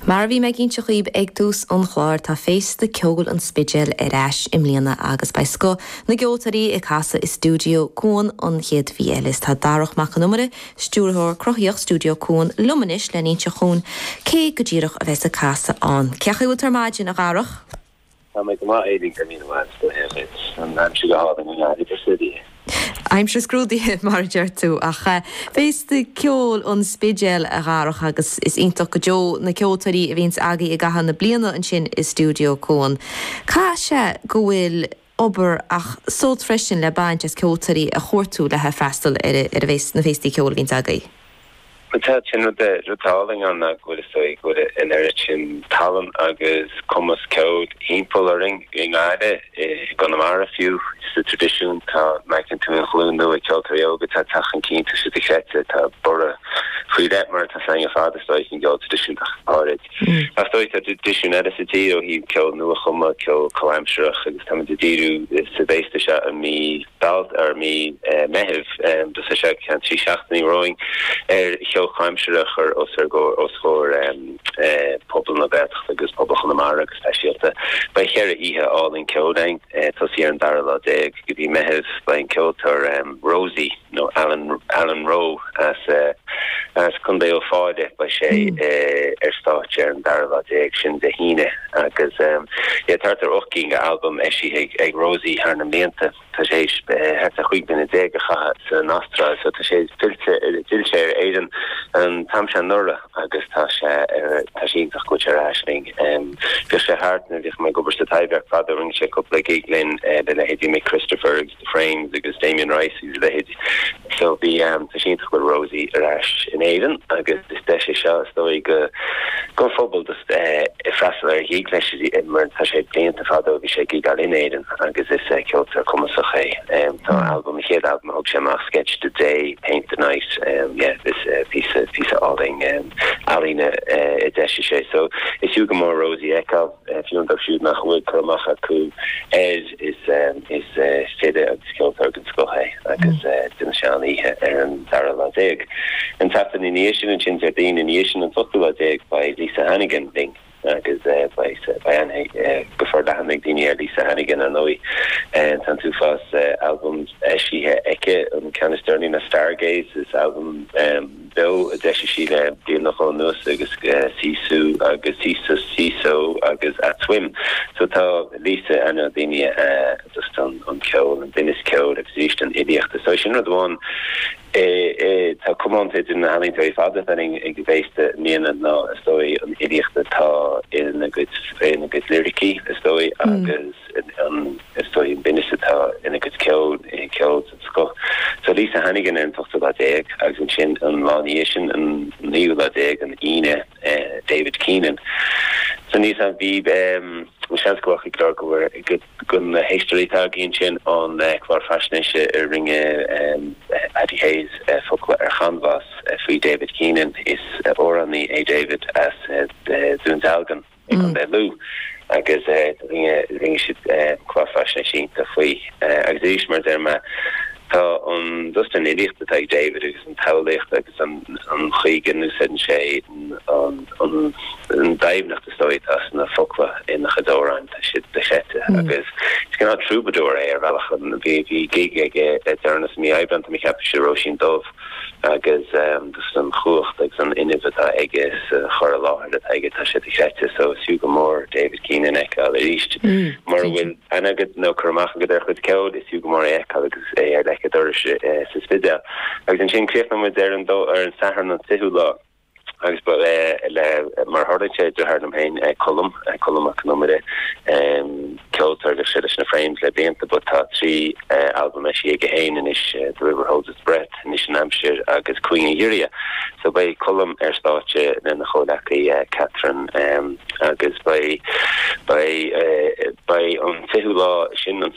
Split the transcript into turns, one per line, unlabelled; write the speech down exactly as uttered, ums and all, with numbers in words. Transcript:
Mar bhí me cinnte chuoib ag dús an chláir tá fééis de ceol an spidéil ar ais im líana agus bei sco na geotarí i casa is stúdio cún an chéad bhí eilis tá darach mac an numere stúrthór croíoch stúdio cún lumanis le níte chun cé go ddíireach a bheits a casa an. Ceachaú tarmáidin a garach?
Tá mé go má éidir go mína bhain go hefyd an am si go háda an gádi per sidi.
I'm sure scrúdi mar deirtú ach fééis de ceol an spidéil a garach agus is intach go jo na ceoltarí a víns agaí i gahan na bliana an sin is stúdio cún. Cá se go bhfuil obair ach sót freisin le baint as ceoltarí a chóirtú le he freistal ar a bhés na fééis de ceol víns agaí.
Tá sin de rutáling an na go so go in sin talan agus commas code impolaring in aide gan mar a few the tradition tá making to include no culture yoga tá tachan keen to sit the tá bora free that mar tá saying a father so can go tradition already after that tradition at city or he killed no chuma kill kalamshra agus tam de diru is based the shot and me belt or me mehev um the shot can see shaftni rowing er show kalamshra or osir go osfor um uh problem about agus public on the mark especially by here ihe all in coding to see and darla de could be mehev by killed or um Rosie no Alan Alan Rowe as uh as Kundale Forde by Shay er start and darla de sin de hine agus um yeah tartar oking album eshi ag Rosie haar na mente ta sé het a chuig bin de ga sa nastra so ta sé tilte tilse eden an tamshan nora agus ta sé ta sé go charashing um go sé hart na dich my goberste Tyberg father ring check up like Eglin the lady me Christopher the frames agus Damien Rice is the head so the um ta sé go Rosie rash in eden agus this deshe sha story go go football just uh frasler he clash in mer ta sé paint father vi sé gal in eden agus this culture come so um the album here album hope she ma sketch today paint the night um yeah this uh, piece of piece of alling um alina uh deshe so it's you more Rosie echo if you don't shoot nach wood kramacha ku is is um is uh state of skill target school hey agus uh dinshani and darla dig and tapping in the issue and chinter the initiation and football dig by Lisa Hannigan thing agus uh, by by Anne uh, before that Hannig Dini Lisa Hannigan and Noe and Tantu Foss uh, albums Eshi Eke and Canisterni na Stargaze this album um Bill Deshi uh, Deal noch on Nus agus uh, Sisu agus Sisu Siso agus at Swim so ta Lisa Anna Dini uh, just on on Kjol and Dennis Kjol exist an idiot so she not the one eh eh ta commented in the having to father thing ag based me and no story an idiot ta in a good in a good lyricy story agus an story in Benista in a good killed in killed so so Lisa Hannigan and talked about egg as in chin and Launiation and Neil egg and Ina uh, David Keenan so these have be um Michelle Squawky Clark were a good good history tagging chin on the Quar Fashion ring um Eddie Hayes for er canvas free David Keenan is or on the A David as Zoons Algan on the Lou agus ring ring should Quar Fashion sheet the free agus Ishmer there ma tá an just an idiot that David is an taulicht agus an an chigen nu said sé an an an dive nach the story as na fokwa in the Chadoran shit the shit agus it's not troubadour er velach an v v gig at Ernest me I bent me cap Roshin Dove agus um just an chucht like an inivita eges chorla that I get shit shit so suga more David Keenan ek al east more will and I get no kramach get there with code is suga more ek agus er like a dorish suspida agus an chin cliff with there and do or in Saturn and Sihula agus but le mar hardache to hardam hain column column economide um culture the shit in frames le bent but three album she again in is the river holds its breath in Hampshire agus Queen Uria so by column er starche then the Holaki Catherine um agus by by by on Sihula shin